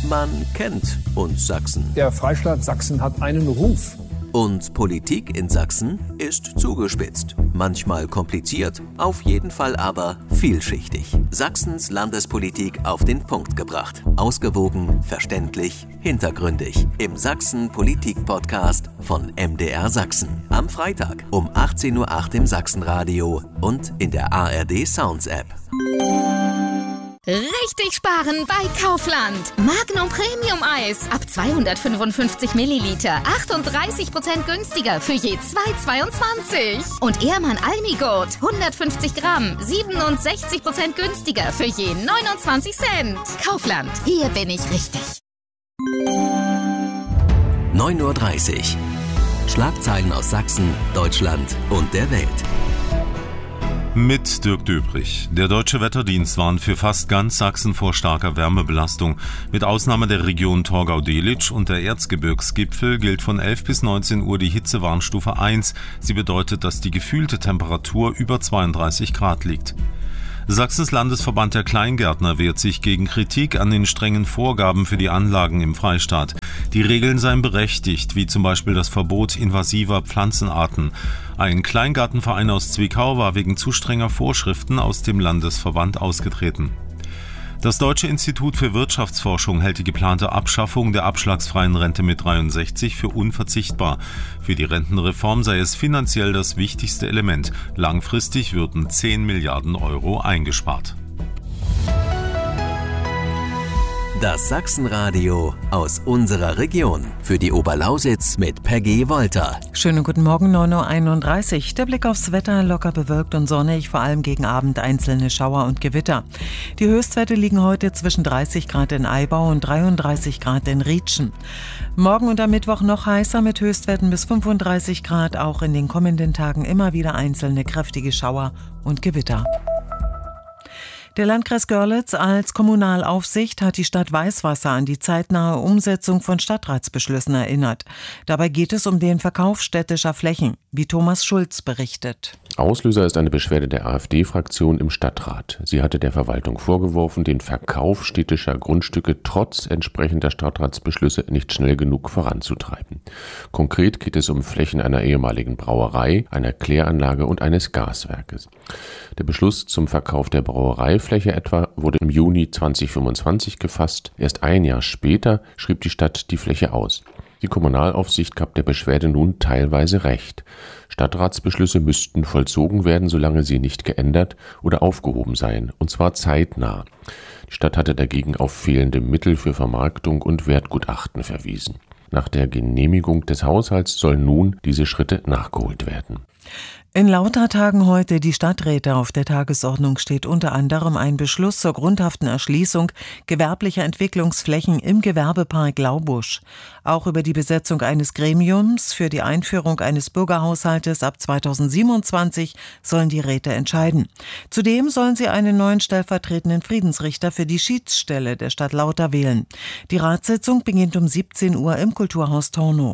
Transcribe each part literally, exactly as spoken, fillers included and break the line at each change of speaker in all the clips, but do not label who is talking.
Man kennt uns Sachsen.
Der Freistaat Sachsen hat einen Ruf.
Und Politik in Sachsen ist zugespitzt. Manchmal kompliziert, auf jeden Fall aber vielschichtig. Sachsens Landespolitik auf den Punkt gebracht. Ausgewogen, verständlich, hintergründig. Im Sachsen-Politik-Podcast von M D R Sachsen. Am Freitag um achtzehn Uhr acht im Sachsenradio und in der A R D Sounds App.
Richtig sparen bei Kaufland. Magnum Premium Eis ab zweihundertfünfundfünfzig Milliliter, achtunddreißig Prozent günstiger für je zwei Euro zweiundzwanzig. Und Ehrmann Almigurt hundertfünfzig Gramm, siebenundsechzig Prozent günstiger für je neunundzwanzig Cent. Kaufland, hier bin ich richtig.
neun Uhr dreißig. Schlagzeilen aus Sachsen, Deutschland und der Welt.
Mit Dirk Döbrich. Der Deutsche Wetterdienst warnt für fast ganz Sachsen vor starker Wärmebelastung. Mit Ausnahme der Region Torgau-Delitzsch und der Erzgebirgsgipfel gilt von elf bis neunzehn Uhr die Hitzewarnstufe eins. Sie bedeutet, dass die gefühlte Temperatur über zweiunddreißig Grad liegt. Sachsens Landesverband der Kleingärtner wehrt sich gegen Kritik an den strengen Vorgaben für die Anlagen im Freistaat. Die Regeln seien berechtigt, wie zum Beispiel das Verbot invasiver Pflanzenarten. Ein Kleingartenverein aus Zwickau war wegen zu strenger Vorschriften aus dem Landesverband ausgetreten. Das Deutsche Institut für Wirtschaftsforschung hält die geplante Abschaffung der abschlagsfreien Rente mit dreiundsechzig für unverzichtbar. Für die Rentenreform sei es finanziell das wichtigste Element. Langfristig würden zehn Milliarden Euro eingespart.
Das Sachsenradio aus unserer Region. Für die Oberlausitz mit Peggy Wolter.
Schönen guten Morgen, neun Uhr einunddreißig. Der Blick aufs Wetter, locker bewölkt und sonnig, vor allem gegen Abend einzelne Schauer und Gewitter. Die Höchstwerte liegen heute zwischen dreißig Grad in Aibau und dreiunddreißig Grad in Rietschen. Morgen und am Mittwoch noch heißer mit Höchstwerten bis fünfunddreißig Grad. Auch in den kommenden Tagen immer wieder einzelne kräftige Schauer und Gewitter. Der Landkreis Görlitz als Kommunalaufsicht hat die Stadt Weißwasser an die zeitnahe Umsetzung von Stadtratsbeschlüssen erinnert. Dabei geht es um den Verkauf städtischer Flächen, wie Thomas Schulz berichtet.
Auslöser ist eine Beschwerde der AfD-Fraktion im Stadtrat. Sie hatte der Verwaltung vorgeworfen, den Verkauf städtischer Grundstücke trotz entsprechender Stadtratsbeschlüsse nicht schnell genug voranzutreiben. Konkret geht es um Flächen einer ehemaligen Brauerei, einer Kläranlage und eines Gaswerkes. Der Beschluss zum Verkauf der Brauereifläche etwa wurde im Juni zweitausendfünfundzwanzig gefasst. Erst ein Jahr später schrieb die Stadt die Fläche aus. Die Kommunalaufsicht gab der Beschwerde nun teilweise recht. Stadtratsbeschlüsse müssten vollzogen werden, solange sie nicht geändert oder aufgehoben seien, und zwar zeitnah. Die Stadt hatte dagegen auf fehlende Mittel für Vermarktung und Wertgutachten verwiesen. Nach der Genehmigung des Haushalts sollen nun diese Schritte nachgeholt werden.
In lauter Tagen heute die Stadträte. Auf der Tagesordnung steht unter anderem ein Beschluss zur grundhaften Erschließung gewerblicher Entwicklungsflächen im Gewerbepark Laubusch. Auch über die Besetzung eines Gremiums für die Einführung eines Bürgerhaushaltes ab zweitausendsiebenundzwanzig sollen die Räte entscheiden. Zudem sollen sie einen neuen stellvertretenden Friedensrichter für die Schiedsstelle der Stadt Lauter wählen. Die Ratssitzung beginnt um siebzehn Uhr im Kulturhaus Tornow.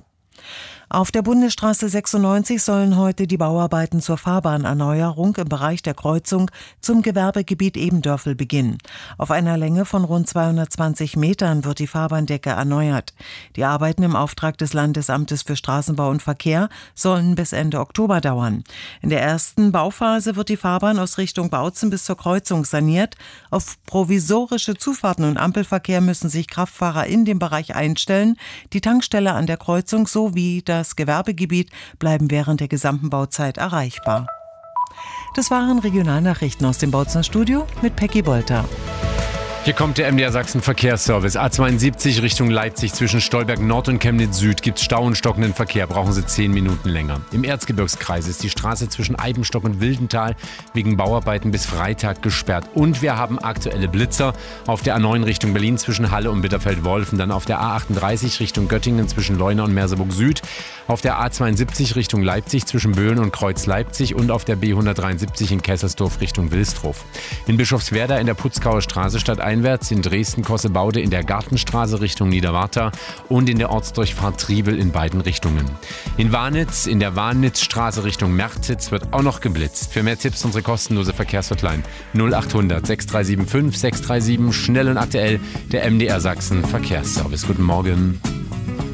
Auf der Bundesstraße sechsundneunzig sollen heute die Bauarbeiten zur Fahrbahnerneuerung im Bereich der Kreuzung zum Gewerbegebiet Ebendörfel beginnen. Auf einer Länge von rund zweihundertzwanzig Metern wird die Fahrbahndecke erneuert. Die Arbeiten im Auftrag des Landesamtes für Straßenbau und Verkehr sollen bis Ende Oktober dauern. In der ersten Bauphase wird die Fahrbahn aus Richtung Bautzen bis zur Kreuzung saniert. Auf provisorische Zufahrten und Ampelverkehr müssen sich Kraftfahrer in dem Bereich einstellen. Die Tankstelle an der Kreuzung sowie das Das Gewerbegebiet bleiben während der gesamten Bauzeit erreichbar. Das waren Regionalnachrichten aus dem Bautzener Studio mit Peggy Wolter.
Hier kommt der M D R Sachsen Verkehrsservice. A zweiundsiebzig Richtung Leipzig zwischen Stolberg Nord und Chemnitz Süd gibt es Stau und stockenden Verkehr, brauchen Sie zehn Minuten länger. Im Erzgebirgskreis ist die Straße zwischen Eibenstock und Wildental wegen Bauarbeiten bis Freitag gesperrt. Und wir haben aktuelle Blitzer auf der A neun Richtung Berlin zwischen Halle und Bitterfeld-Wolfen, dann auf der A achtunddreißig Richtung Göttingen zwischen Leuna und Merseburg Süd, Auf der A zweiundsiebzig Richtung Leipzig zwischen Böhlen und Kreuz Leipzig und auf der B hundertdreiundsiebzig in Kesselsdorf Richtung Wilsdruff. In Bischofswerda in der Putzkauer Straße stadteinwärts, in Dresden-Kossebaude in der Gartenstraße Richtung Niederwarta und in der Ortsdurchfahrt Triebel in beiden Richtungen. In Warnitz, in der Warnitzstraße Richtung Merzitz wird auch noch geblitzt. Für mehr Tipps unsere kostenlose Verkehrshotline null achthundert sechs drei sieben fünf sechs drei sieben, schnell und aktuell, der M D R Sachsen Verkehrsservice. Guten Morgen.